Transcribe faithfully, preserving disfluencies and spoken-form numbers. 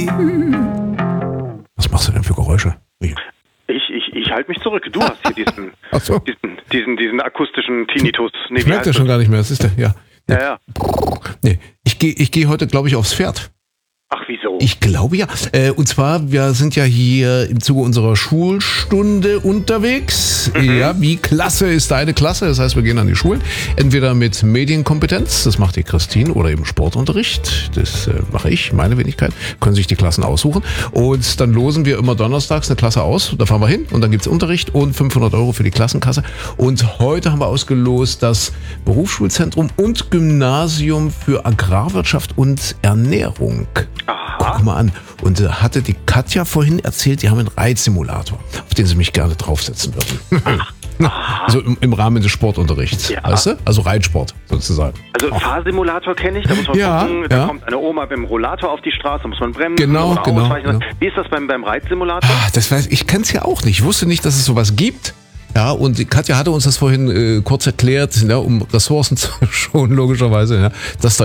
Was machst du denn für Geräusche? Ich, ich, ich halte mich zurück. Du hast hier diesen, Ach so. diesen, diesen, diesen akustischen Tinnitus. Nee, Ich merke das schon gar nicht mehr. Das ist der, ja. Ja, ja. Nee, ich gehe ich geh heute, glaube ich, aufs Pferd. Ach, wieso? Ich glaube ja. Äh, und zwar, wir sind ja hier im Zuge unserer Schulstunde unterwegs. Mhm. Ja, wie klasse ist deine Klasse? Das heißt, wir gehen an die Schulen. Entweder mit Medienkompetenz, das macht die Christine, oder eben Sportunterricht. Das äh, mache ich, meine Wenigkeit. Können sich die Klassen aussuchen. Und dann losen wir immer donnerstags eine Klasse aus. Da fahren wir hin und dann gibt's Unterricht und fünfhundert Euro für die Klassenkasse. Und heute haben wir ausgelost das Berufsschulzentrum und Gymnasium für Agrarwirtschaft und Ernährung. Aha. Guck mal an. Und äh, hatte die Katja vorhin erzählt, die haben einen Reitsimulator, auf den sie mich gerne draufsetzen würden. Also im, im Rahmen des Sportunterrichts, Ja. weißt du? Also Reitsport sozusagen. Also Fahrsimulator kenne ich, da muss man Ja, gucken, da ja. kommt eine Oma mit dem Rollator auf die Straße, da muss man bremsen Genau, oder genau, ausweichen. genau. Wie ist das beim, beim Reitsimulator? Ah, das weiß ich, kenne es ja auch nicht. Ich wusste nicht, dass es sowas gibt. Ja, und die Katja hatte uns das vorhin äh, kurz erklärt, ja, um Ressourcen zu schonen, logischerweise, ja, dass da